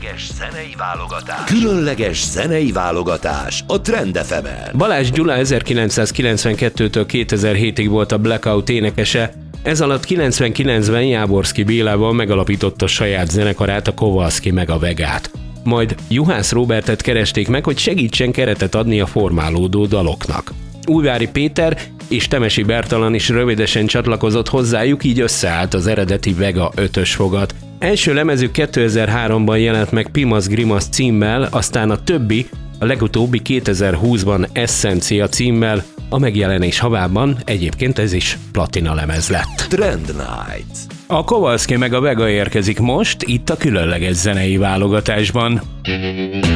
Különleges zenei válogatás a Trend FM-en. Balázs Gyula 1992-től 2007-ig volt a Blackout énekese, ez alatt 99-ben Jáborszky Bélával megalapította saját zenekarát, a Kowalski meg a Vegát. Majd Juhász Róbertet keresték meg, hogy segítsen keretet adni a formálódó daloknak. Újvári Péter és Temesi Bertalan is rövidesen csatlakozott hozzájuk, így összeállt az eredeti Vega 5-ös fogat. Első lemezük 2003-ban jelent meg Pimasz Grimasz címmel, aztán a többi, a legutóbbi 2020-ban Essencia címmel, a megjelenés havában egyébként ez is platina lemez lett. Trend Night. A Kowalski meg a Vega érkezik most, itt a különleges zenei válogatásban.